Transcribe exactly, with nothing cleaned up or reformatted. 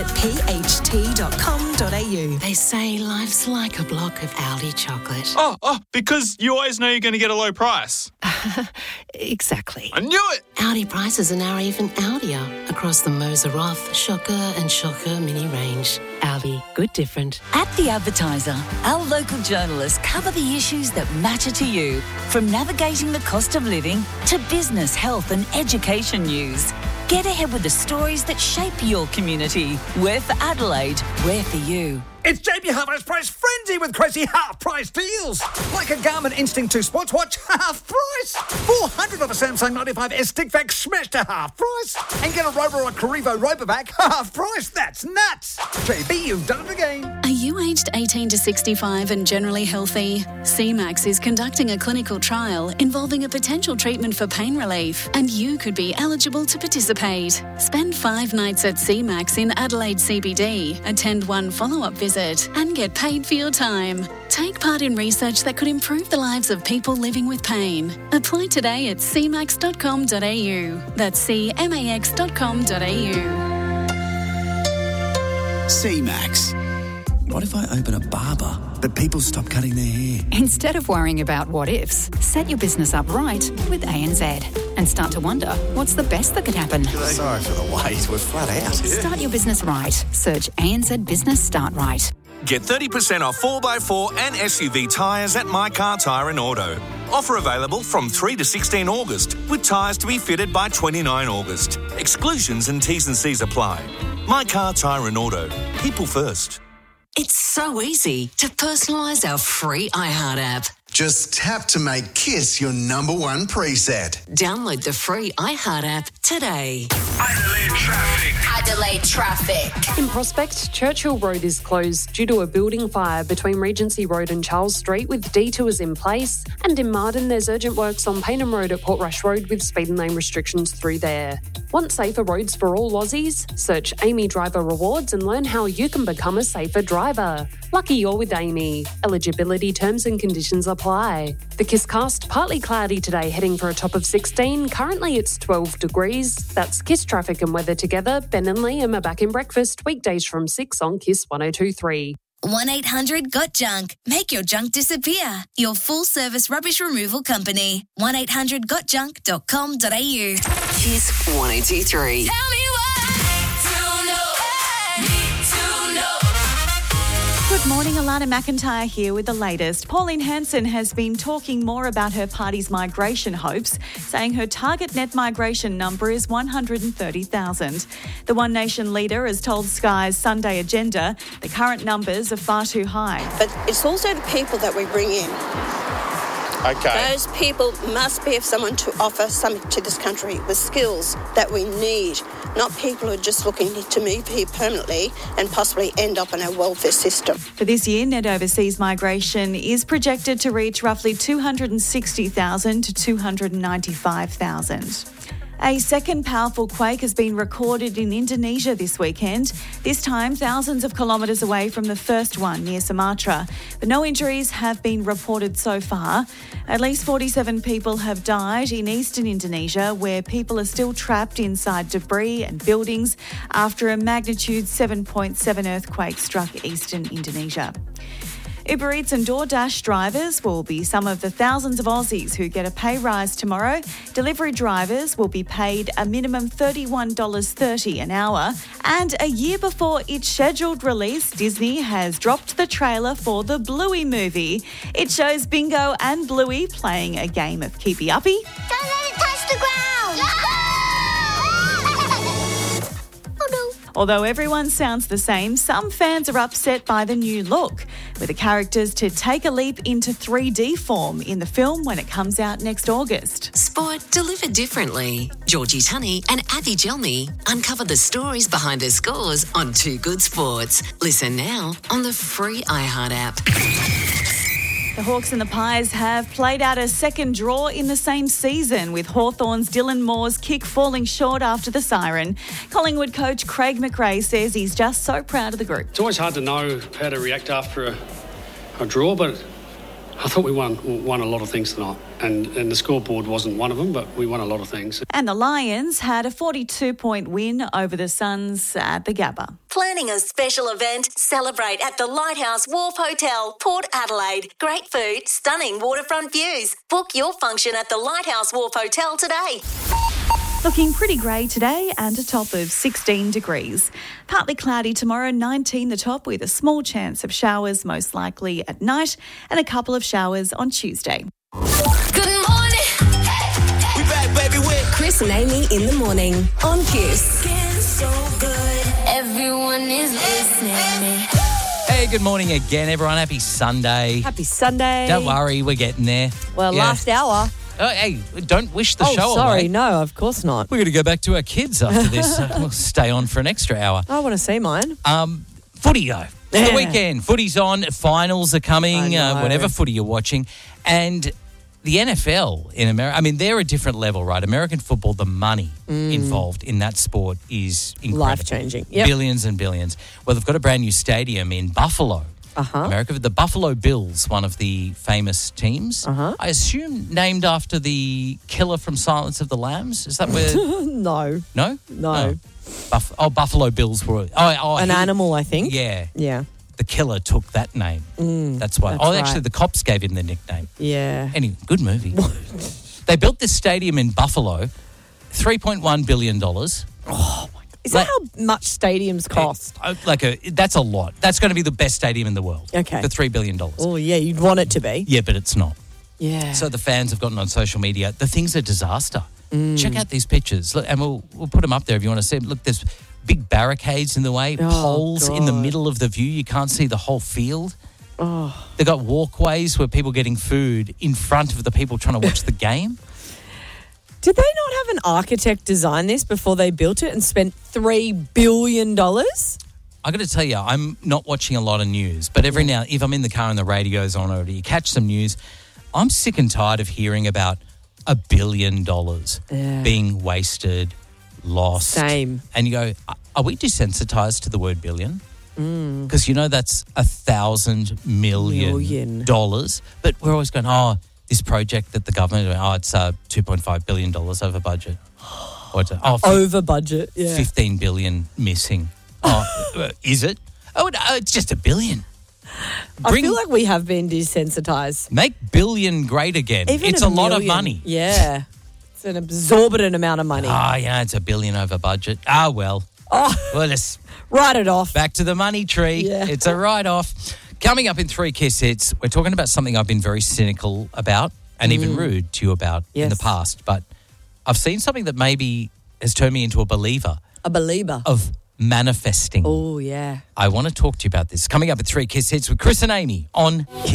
at p h t dot com dot a u. They say life's like a block of Aldi chocolate. Oh, oh, because you always know you're going to get a low price. Exactly. I knew it! Aldi prices are now even Aldier across the Moser Roth, Shocker and Shocker mini range. Aldi, good different. At The Advertiser, our local journalists cover the issues that matter to you, from navigating the cost of living to business, health and education news. Get ahead with the stories that shape your community. We're for Adelaide, we're for you. It's J B Hi-Fi's Price Frenzy with crazy half-price deals. Like a Garmin Instinct two sports watch, half price. four hundred of a Samsung ninety-five S stick vac smashed to half price. And get a Rover or a Carrivo Robovac, half price. That's nuts. J B, you've done it again. Are you aged eighteen to sixty-five and generally healthy? C MAX is conducting a clinical trial involving a potential treatment for pain relief, and you could be eligible to participate. Spend five nights at C MAX in Adelaide C B D, attend one follow-up visit, and get paid for your time. Take part in research that could improve the lives of people living with pain. Apply today at c max dot com dot a u. That's c max dot com dot a u. C MAX. What if I open a barber, but people stop cutting their hair? Instead of worrying about what ifs, set your business up right with A N Z and start to wonder what's the best that could happen. Sorry for the wait, we're flat out. Start your business right. Search A N Z Business Start Right. Get thirty percent off four by four and S U V tyres at My Car Tyre and Auto. Offer available from three to sixteen August, with tyres to be fitted by twenty-nine August. Exclusions and T's and C's apply. My Car Tyre and Auto. People first. It's so easy to personalise our free iHeart app. Just tap to make KISS your number one preset. Download the free iHeart app today. Adelaide traffic. Adelaide traffic. In Prospect, Churchill Road is closed due to a building fire between Regency Road and Charles Street with detours in place. And in Marden, there's urgent works on Paynham Road at Portrush Road with speed and lane restrictions through there. Want safer roads for all Aussies? Search Amy Driver Rewards and learn how you can become a safer driver. Lucky you're with Amy. Eligibility terms and conditions apply. The KISScast, partly cloudy today, heading for a top of sixteen. Currently it's twelve degrees. That's KISS traffic and weather together. Ben and Liam are back in breakfast weekdays from six on KISS one oh two point three. one eight hundred got junk. Make your junk disappear. Your full-service rubbish removal company. one eight hundred got junk dot com dot a u. KISS one oh two point three. Tell me Good morning, Alana McIntyre here with the latest. Pauline Hanson has been talking more about her party's migration hopes, saying her target net migration number is one hundred thirty thousand. The One Nation leader has told Sky's Sunday Agenda the current numbers are far too high. But it's also the people that we bring in. Okay. Those people must be someone to offer something to this country with skills that we need, not people who are just looking to move here permanently and possibly end up in our welfare system. For this year, net overseas migration is projected to reach roughly two hundred sixty thousand to two hundred ninety-five thousand. A second powerful quake has been recorded in Indonesia this weekend, this time thousands of kilometres away from the first one near Sumatra. But no injuries have been reported so far. At least forty-seven people have died in eastern Indonesia, where people are still trapped inside debris and buildings after a magnitude seven point seven earthquake struck eastern Indonesia. Uber Eats and DoorDash drivers will be some of the thousands of Aussies who get a pay rise tomorrow. Delivery drivers will be paid a minimum thirty-one dollars thirty an hour. And a year before its scheduled release, Disney has dropped the trailer for the Bluey movie. It shows Bingo and Bluey playing a game of keepy-uppy. Don't let it touch the ground! Oh no. Although everyone sounds the same, some fans are upset by the new look, with the characters to take a leap into three D form in the film when it comes out next August. Sport delivered differently. Georgie Tunney and Avi Gelmi uncover the stories behind her scores on Two Good Sports. Listen now on the free iHeart app. The Hawks and the Pies have played out a second draw in the same season, with Hawthorn's Dylan Moore's kick falling short after the siren. Collingwood coach Craig McRae says he's just so proud of the group. It's always hard to know how to react after a, a draw, but I thought we won won a lot of things tonight, and, and the scoreboard wasn't one of them, but we won a lot of things. And the Lions had a forty-two point win over the Suns at the Gabba. Planning a special event? Celebrate at the Lighthouse Wharf Hotel, Port Adelaide. Great food, stunning waterfront views. Book your function at the Lighthouse Wharf Hotel today. Looking pretty grey today and a top of sixteen degrees. Partly cloudy tomorrow, nineteen the top, with a small chance of showers most likely at night and a couple of showers on Tuesday. Good morning. We back, baby, with Chris and Amy in the morning on Kiss. so good. Everyone is listening. Hey, good morning again, everyone. Happy Sunday. Happy Sunday. Don't worry, we're getting there. Well, Yeah. last hour. Oh, hey, don't wish the oh, show sorry. away. No, of course not. We're going to go back to our kids after this. uh, we'll stay on for an extra hour. I want to see mine. Um, footy, though. It's Yeah. the weekend. Footy's on. Finals are coming, I uh, know. whatever footy you're watching. And the N F L in America, I mean, they're a different level, right? American football, the money Mm. involved in that sport is incredible. Life-changing. Yep. Billions and billions. Well, they've got a brand new stadium in Buffalo. Uh-huh. America, the Buffalo Bills, one of the famous teams. Uh-huh. I assume named after the killer from Silence of the Lambs. Is that where? no. No? No. Oh, Buff- oh Buffalo Bills were. Oh, oh An he- animal, I think. Yeah. Yeah. The killer took that name. Mm, That's why. that's oh, right. actually, the cops gave him the nickname. Yeah. Anyway, good movie. They built this stadium in Buffalo, three point one billion dollars. Oh, my God. Is that how much stadiums cost? Uh, like a, that's a lot. That's going to be the best stadium in the world. Okay. For three billion dollars. Oh, yeah, you'd want it to be. Yeah, but it's not. Yeah. So the fans have gotten on social media. The thing's a disaster. Mm. Check out these pictures. Look, and we'll we'll put them up there if you want to see them. Look, there's big barricades in the way, Oh, poles in the God. middle of the view. You can't see the whole field. Oh. They've got walkways where people getting food in front of the people trying to watch the game. Did they not have an architect design this before they built it and spent three billion dollars? I got to tell you, I'm not watching a lot of news, but every now, if I'm in the car and the radio's on, or you catch some news, I'm sick and tired of hearing about a billion dollars Yeah. being wasted, lost. Same. And you go, are we desensitized to the word billion? Mm. Because you know that's a thousand million, Million. dollars. But we're always going, oh, this project that the government, oh, it's uh, two point five billion dollars over budget. Or it's, oh, fi- Over budget, yeah. fifteen billion missing. Oh, uh, is it? Oh, no, it's just a billion. I Bring- feel like we have been desensitized. Make billion great again. Even it's a, a lot of million. money. Yeah. It's an exorbitant amount of money. Ah, yeah, it's a billion over budget. Ah, well. Oh, Well, let's write it off. back to the money tree. Yeah. It's a write-off. Coming up in Three Kiss Hits, we're talking about something I've been very cynical about and even Mm. rude to you about in the Yes. past. But I've seen something that maybe has turned me into a believer A believer. of manifesting. Oh, yeah. I want to talk to you about this. Coming up at Three Kiss Hits with Chris and Amy on Kiss.